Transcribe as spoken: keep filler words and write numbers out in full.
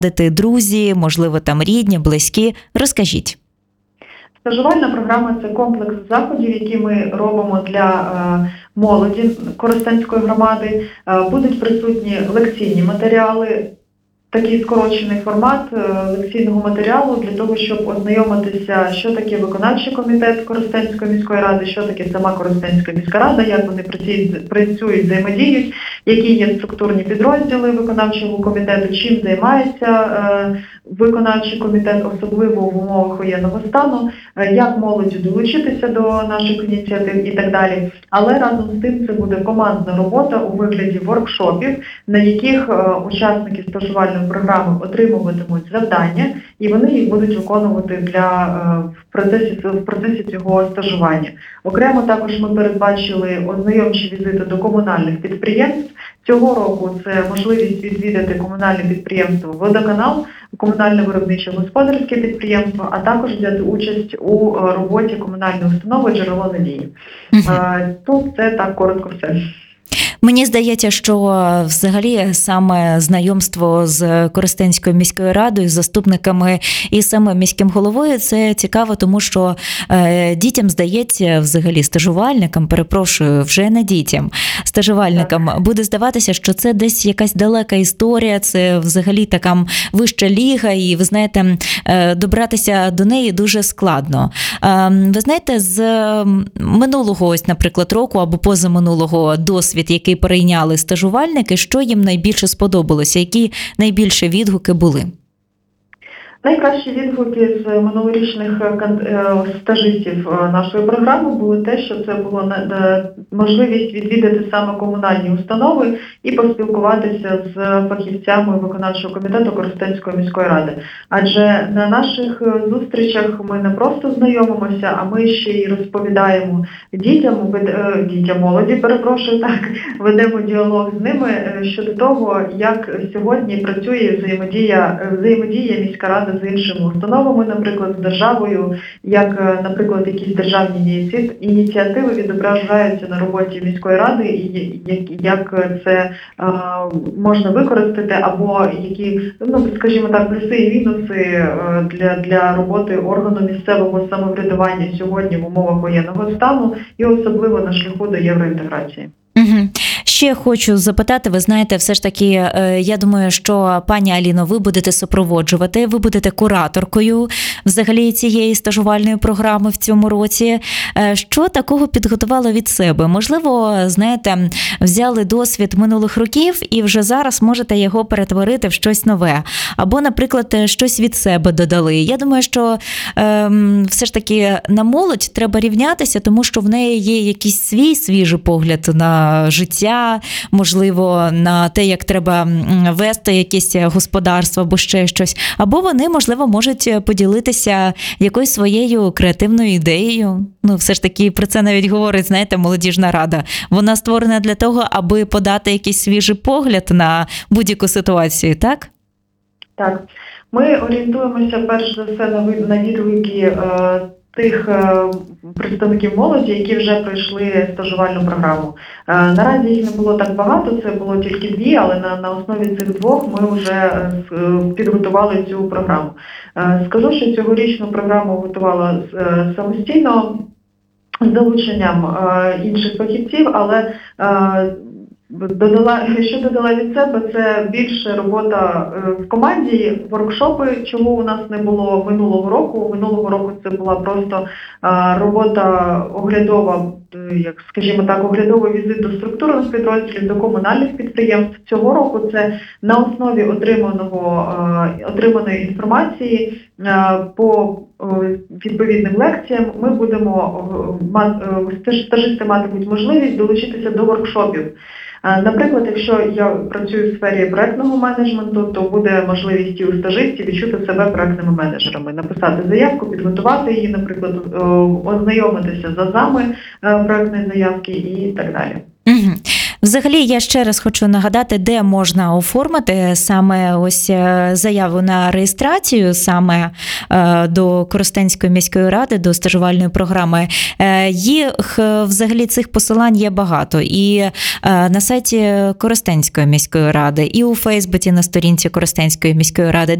друзі, можливо, там рідні, близькі. Розкажіть. Стажувальна програма – це комплекс заходів, які ми робимо для е, молоді Коростенської громади. Е, будуть присутні лекційні матеріали, такий скорочений формат е, лекційного матеріалу для того, щоб ознайомитися, що таке виконавчий комітет Коростенської міської ради, що таке сама Коростенська міська рада, як вони працюють, працюють, взаємодіють, які є структурні підрозділи виконавчого комітету, чим займається е, виконавчий комітет, особливо в умовах воєнного стану, е, як молоді долучитися до наших ініціатив і так далі. Але разом з тим це буде командна робота у вигляді воркшопів, на яких е, учасники стажувальної програми отримуватимуть завдання, і вони їх будуть виконувати для, е, в, процесі, в процесі цього стажування. Окремо також ми передбачили ознайомчі візити до комунальних підприємств. Цього року це можливість відвідати комунальне підприємство «Водоканал», комунальне виробниче господарське підприємство, а також взяти участь у роботі комунальної установи «Джерело надії». Uh-huh. Тут це так коротко все. Мені здається, що взагалі саме знайомство з Коростенською міською радою, з заступниками і самим міським головою – це цікаво, тому що е, дітям здається, взагалі стажувальникам, перепрошую, вже не дітям, стажувальникам так. буде здаватися, що це десь якась далека історія, це взагалі така вища ліга, і ви знаєте, е, добратися до неї дуже складно. Е, ви знаєте, з минулого, ось, наприклад, року або позаминулого досвід, який перейняли стажувальники, що їм найбільше сподобалося, які найбільші відгуки були? Найкращі відгуки з минулорічних стажистів нашої програми були те, що це було можливість відвідати саме комунальні установи і поспілкуватися з фахівцями виконавчого комітету Коростенської міської ради. Адже на наших зустрічах ми не просто знайомимося, а ми ще й розповідаємо дітям, дітям молоді, перепрошую, так, ведемо діалог з ними щодо того, як сьогодні працює взаємодія, взаємодія міська рада з іншими установами, наприклад, з державою, як, наприклад, якісь державні ініціативи відображаються на роботі міської ради, і як це можна використати, або які, ну, скажімо так, плюси і мінуси для, для роботи органу місцевого самоврядування сьогодні в умовах воєнного стану і особливо на шляху до євроінтеграції. Угу. Ще хочу запитати, ви знаєте, все ж таки, я думаю, що, пані Аліно, ви будете супроводжувати, ви будете кураторкою взагалі цієї стажувальної програми в цьому році. Що такого підготували від себе? Можливо, знаєте, взяли досвід минулих років і вже зараз можете його перетворити в щось нове. Або, наприклад, щось від себе додали. Я думаю, що ем, все ж таки на молодь треба рівнятися, тому що в неї є якийсь свій свіжий погляд на життя, можливо, на те, як треба вести якесь господарство або ще щось. Або вони, можливо, можуть поділитися якоюсь своєю креативною ідеєю. Ну, все ж таки, про це навіть говорить, знаєте, молодіжна рада. Вона створена для того, аби подати якийсь свіжий погляд на будь-яку ситуацію, так? Так. Ми орієнтуємося перш за все на відгуки е, тих представників молоді, які вже пройшли стажувальну програму. Наразі їх не було так багато, це було тільки дві, але на, на основі цих двох ми вже підготували цю програму. Скажу, що цьогорічну програму готувала самостійно з залученням інших фахівців, але Додала, що додала від себе, це більше робота в команді, воркшопи, чого у нас не було минулого року. Минулого року це була просто робота оглядова, як скажімо так, оглядовий візит до структурних підрозділів, до комунальних підприємств. Цього року це на основі отриманого, отриманої інформації по відповідним лекціям ми будемо, стажисти матимуть можливість долучитися до воркшопів. Наприклад, якщо я працюю в сфері проектного менеджменту, то буде можливість і у стажистів відчути себе проектними менеджерами, написати заявку, підготувати її, наприклад, ознайомитися з азами проектної заявки і так далі. Угу. Взагалі, я ще раз хочу нагадати, де можна оформити саме ось е, заяву на реєстрацію саме е, до Коростенської міської ради, до стажувальної програми. Е, Їх е, взагалі цих посилань є багато. І е, на сайті Коростенської міської ради, і у Фейсбуці на сторінці Коростенської міської ради.